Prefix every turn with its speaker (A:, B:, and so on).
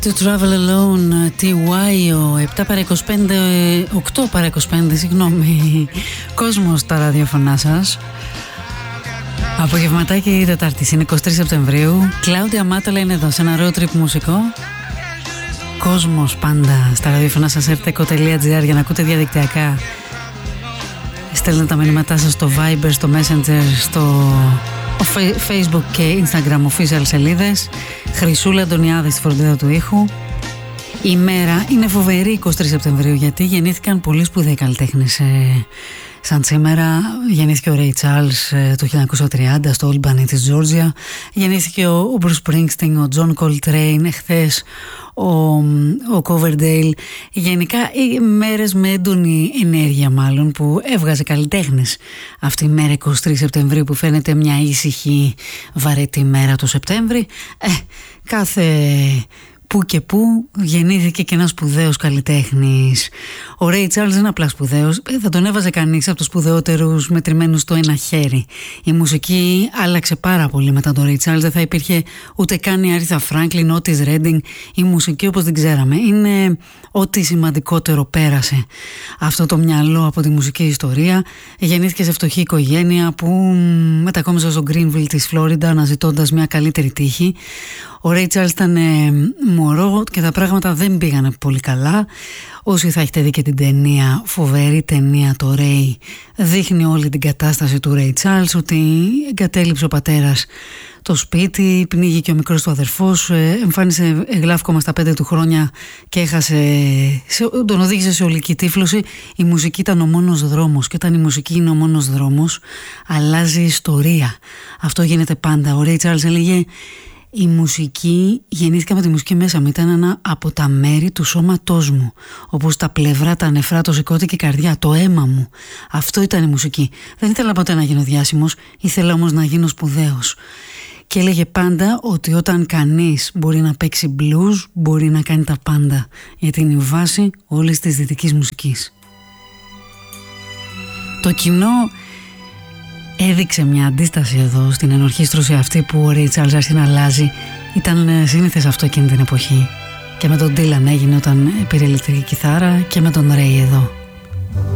A: To Travel Alone, TY, 8 παρά 25, συγγνώμη, κόσμο στα ραδιοφωνά σας. Απογευματάκι Τετάρτης, είναι 23 Σεπτεμβρίου. Κλάουδια Μάταλα είναι εδώ σε ένα road trip μουσικό. Κόσμος πάντα στα ραδιοφωνά σας, rtco.gr για να ακούτε διαδικτυακά. Στέλνετε τα μηνύματά σας στο Viber, στο Messenger, στο Facebook και Instagram official σελίδες. Χρυσούλα Αντωνιάδη στη φροντίδα του ήχου. Η μέρα είναι φοβερή 23 Σεπτεμβρίου γιατί γεννήθηκαν πολλοί σπουδαίοι καλλιτέχνες. Σαν σήμερα γεννήθηκε ο Ray Charles το 1930 στο Albany της Τζόρτζια. Γεννήθηκε ο Bruce Springsteen, ο John Coltrane, εχθές ο Coverdale. Γενικά οι μέρες με έντονη ενέργεια μάλλον που έβγαζε καλλιτέχνες. Αυτή η μέρα 23 Σεπτεμβρίου που φαίνεται μια ήσυχη βαρετή μέρα το Σεπτέμβρη. Κάθε που και που γεννήθηκε και ένας σπουδαίος καλλιτέχνης. Ο Ray Charles δεν είναι απλά σπουδαίος, θα τον έβαζε κανείς από τους σπουδαιότερους μετρημένους στο ένα χέρι. Η μουσική άλλαξε πάρα πολύ μετά τον Ray Charles, δεν θα υπήρχε ούτε καν η Aretha Franklin, Otis Redding. Η μουσική όπως την ξέραμε είναι ό,τι σημαντικότερο πέρασε αυτό το μυαλό από τη μουσική ιστορία. Γεννήθηκε σε φτωχή οικογένεια που μετακόμισε στο Greenville της Φλόριντα αναζητώντας μια καλύτερη τύχη. Ο Ray Charles ήταν μωρό και τα πράγματα δεν πήγανε πολύ καλά. Όσοι θα έχετε δει και την ταινία, φοβερή ταινία, το Ray, δείχνει όλη την κατάσταση του Ray Charles, ότι εγκατέλειψε ο πατέρας το σπίτι, πνίγηκε ο μικρός του αδερφός, εμφάνισε γλαύκομα στα 5 του χρόνια και τον οδήγησε σε ολική τύφλωση. Η μουσική ήταν ο μόνος δρόμος και όταν η μουσική είναι ο μόνος δρόμος αλλάζει ιστορία. Αυτό γίνεται πάντα. Ο Ray Charles έλεγε: η μουσική, γεννήθηκα με τη μουσική μέσα μου, ήταν ένα από τα μέρη του σώματός μου, όπως τα πλευρά, τα νεφρά, το σηκώτη και η καρδιά, το αίμα μου. Αυτό ήταν η μουσική. Δεν ήθελα ποτέ να γίνω διάσημος, ήθελα όμως να γίνω σπουδαίος. Και έλεγε πάντα ότι όταν κανείς μπορεί να παίξει blues, μπορεί να κάνει τα πάντα, γιατί είναι η βάση όλης της δυτικής μουσικής. Το κοινό έδειξε μια αντίσταση εδώ στην ενορχήστρωση αυτή που ο Ray Charles άρχισε να αλλάζει. Ήταν σύνηθες αυτό εκείνη την εποχή. Και με τον Dylan έγινε όταν πήρε ηλεκτρική κιθάρα και με τον Ray εδώ.